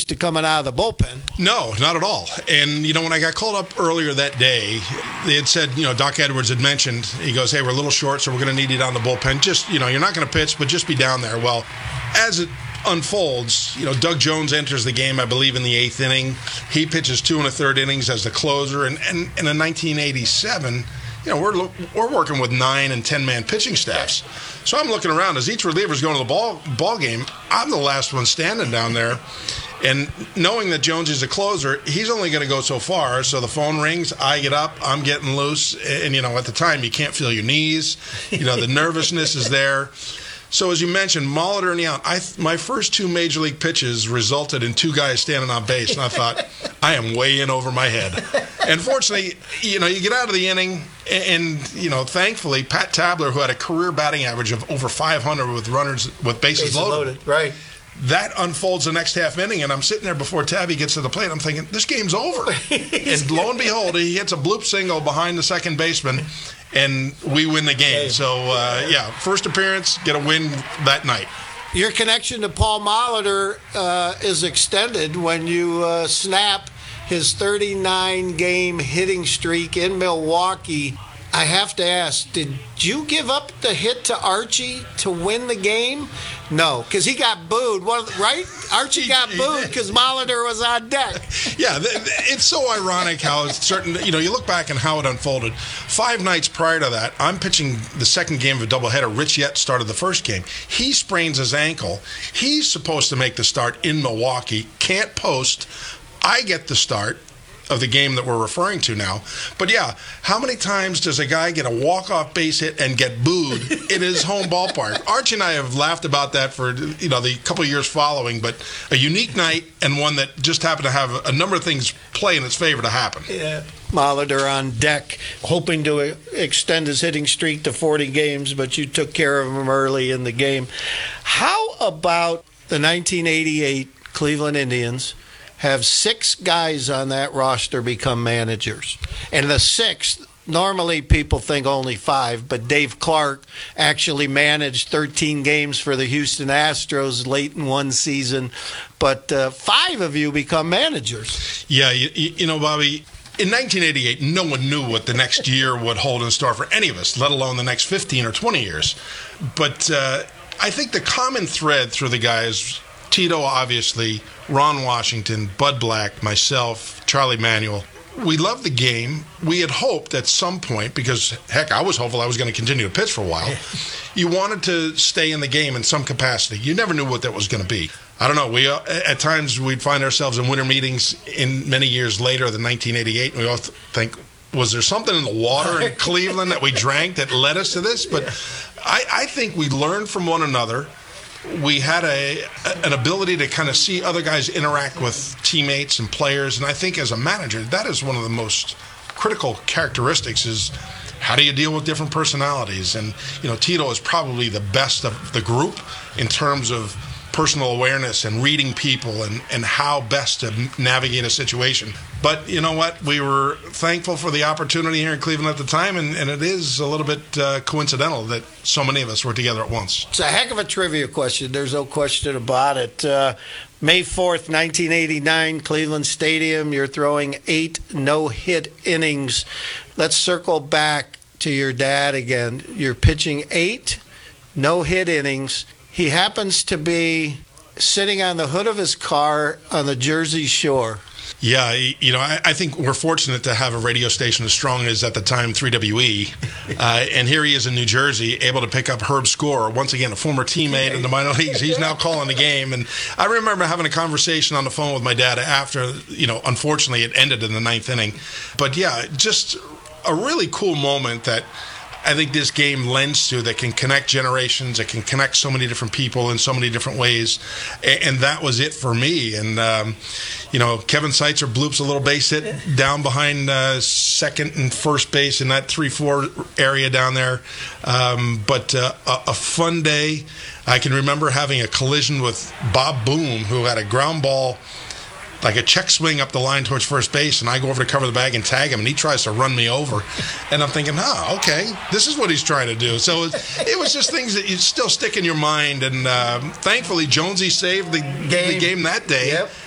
used to coming out of the bullpen. No, not at all. And, when I got called up earlier that day, they had said, Doc Edwards had mentioned, he goes, hey, we're a little short, so we're going to need you down the bullpen. Just, you're not going to pitch, but just be down there. Well, as it unfolds, Doug Jones enters the game, I believe, in the 8th inning. He pitches 2 1/3 innings as the closer. And in 1987, we're working with 9 and 10-man pitching staffs. So I'm looking around as each reliever's going to the ball game. I'm the last one standing down there. And knowing that Jones is a closer, he's only going to go so far. So the phone rings, I get up, I'm getting loose. And, at the time, you can't feel your knees. The nervousness is there. So as you mentioned, Molitor and Yount, my first 2 major league pitches resulted in 2 guys standing on base. And I thought, I am way in over my head. And fortunately, you get out of the inning, and thankfully, Pat Tabler, who had a career batting average of over 500 with bases loaded. Right. That unfolds the next half inning, and I'm sitting there before Tabby gets to the plate. I'm thinking, this game's over. And lo and behold, he hits a bloop single behind the second baseman, and we win the game. So, first appearance, get a win that night. Your connection to Paul Molitor is extended when you snap his 39-game hitting streak in Milwaukee. I have to ask, did you give up the hit to Archie to win the game? No, because he got booed, right? Archie got booed because Molitor was on deck. Yeah, it's so ironic how it's certain, you look back and how it unfolded. 5 nights prior to that, I'm pitching the second game of a doubleheader. Rich Yett started the first game. He sprains his ankle. He's supposed to make the start in Milwaukee, can't post. I get the start of the game that we're referring to now. But yeah, how many times does a guy get a walk-off base hit and get booed in his home ballpark? Archie and I have laughed about that for the couple of years following, but a unique night and one that just happened to have a number of things play in its favor to happen. Yeah. Molitor on deck, hoping to extend his hitting streak to 40 games, but you took care of him early in the game. How about the 1988 Cleveland Indians have 6 guys on that roster become managers? And the 6th, normally people think only 5, but Dave Clark actually managed 13 games for the Houston Astros late in one season. But 5 of you become managers. Yeah, Bobby, in 1988, no one knew what the next year would hold in store for any of us, let alone the next 15 or 20 years. But I think the common thread through the guys, Tito, obviously, Ron Washington, Bud Black, myself, Charlie Manuel. We loved the game. We had hoped at some point, because, heck, I was hopeful I was going to continue to pitch for a while. You wanted to stay in the game in some capacity. You never knew what that was going to be. I don't know. We at times we'd find ourselves in winter meetings in many years later than 1988, and we all think, was there something in the water in Cleveland that we drank that led us to this? But I think we learned from one another. We had an ability to kind of see other guys interact with teammates and players, and I think as a manager, that is one of the most critical characteristics is how do you deal with different personalities? And, Tito is probably the best of the group in terms of personal awareness and reading people and how best to navigate a situation. But you know what? We were thankful for the opportunity here in Cleveland at the time, and it is a little bit coincidental that so many of us were together at once. It's a heck of a trivia question. There's no question about it. May 4th, 1989, Cleveland Stadium. You're throwing 8 no-hit innings. Let's circle back to your dad again. You're pitching 8 no-hit innings. He happens to be sitting on the hood of his car on the Jersey Shore. Yeah, I think we're fortunate to have a radio station as strong as, at the time, 3WE. And here he is in New Jersey, able to pick up Herb Score, once again, a former teammate in the minor leagues. He's now calling the game. And I remember having a conversation on the phone with my dad after, unfortunately it ended in the 9th inning. But yeah, just a really cool moment that I think this game lends to, that can connect generations, that can connect so many different people in so many different ways. And that was it for me. And, Kevin Seitzer bloops a little base hit down behind second and first base in that 3-4 area down there. But a fun day. I can remember having a collision with Bob Boom, who had a ground ball, like a check swing up the line towards first base, and I go over to cover the bag and tag him, and he tries to run me over. And I'm thinking, okay, this is what he's trying to do. So it was just things that you still stick in your mind. And thankfully, Jonesy saved the game that day. Yep.